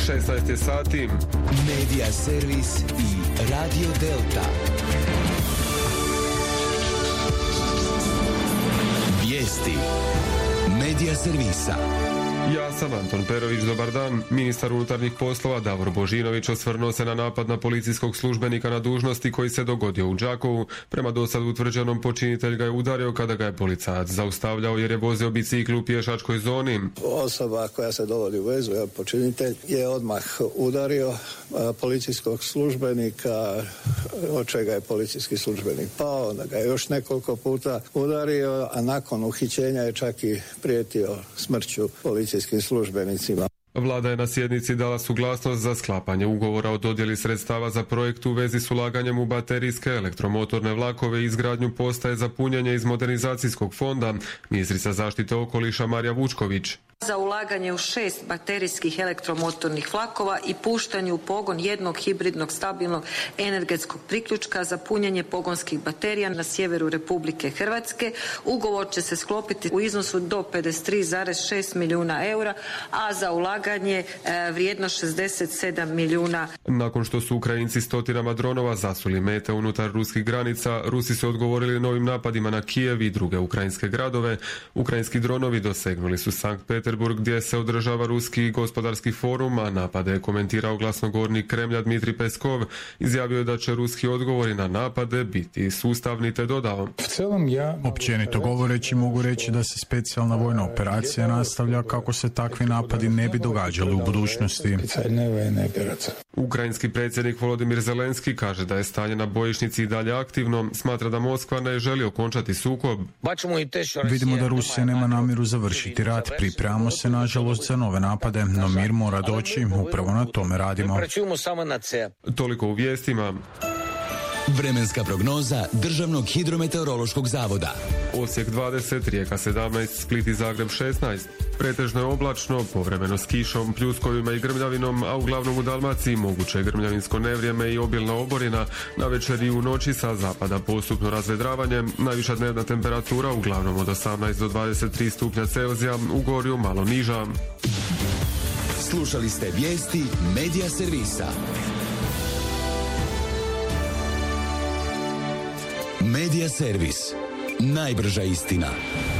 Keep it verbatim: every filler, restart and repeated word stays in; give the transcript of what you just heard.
šesnaest je sati. Medija servis i Radio Delta. Vijesti Medija servisa. Ja sam Anton Perović, dobar dan. Ministar unutarnjih poslova Davor Božinović osvrnuo se na napad na policijskog službenika na dužnosti koji se dogodio u Đakovu. Prema dosad utvrđenom, počinitelj ga je udario kada ga je policajac zaustavljao jer je vozio bicikl u pješačkoj zoni. Osoba koja se dovodi u vezu, je počinitelj, je odmah udario a, policijskog službenika, od čega je policijski službenik pao, onda ga je još nekoliko puta udario, a nakon uhićenja je čak i prijetio smrću policijskim službenicima. Vlada je na sjednici dala suglasnost za sklapanje ugovora o dodjeli sredstava za projekt u vezi s ulaganjem u baterijske elektromotorne vlakove i izgradnju postaje za punjenje iz modernizacijskog fonda. Ministrica zaštite okoliša Marija Vučković. Za ulaganje u šest baterijskih elektromotornih vlakova i puštanje u pogon jednog hibridnog stabilnog energetskog priključka za punjenje pogonskih baterija na sjeveru Republike Hrvatske. Ugovor će se sklopiti u iznosu do pedeset tri zarez šest milijuna eura, a za ulaganje e, vrijedno šezdeset sedam milijuna. Nakon što su Ukrajinci stotinama dronova zasuli mete unutar ruskih granica, Rusi su odgovorili novim napadima na Kijev i druge ukrajinske gradove. Ukrajinski dronovi dosegnuli su Sankt Peterburg gdje se održava ruski gospodarski forum, a napade je komentirao glasnogovornik Kremlja Dmitrij Peskov. Izjavio je da će ruski odgovori na napade biti sustavni, te dodao: Općenito govoreći mogu reći da se specijalna vojna operacija nastavlja kako se takvi napadi ne bi događali u budućnosti. Ukrajinski predsjednik Volodimir Zelenski kaže da je stanje na bojišnici i dalje aktivno, smatra da Moskva ne želi okončati sukob. Vidimo da Rusija nema namjeru završiti rat, pripremamo se nažalost za nove napade, no mir mora doći, upravo na tome radimo. Toliko u vijestima. Vremenska prognoza Državnog hidrometeorološkog zavoda. Osijek dvadeset, Rijeka sedamnaest, Split i Zagreb šesnaest. Pretežno je oblačno, povremeno s kišom, pljuskovima i grmljavinom, a uglavnom u Dalmaciji moguće grmljavinsko nevrijeme i obilna oborina. Na večer i u noći sa zapada postupno razvedravanje. Najviša dnevna temperatura uglavnom od osamnaest do dvadeset tri stupnja Celzija, u Gorju malo niža. Slušali ste vijesti Medija servisa. Medija servis. Najbrža istina.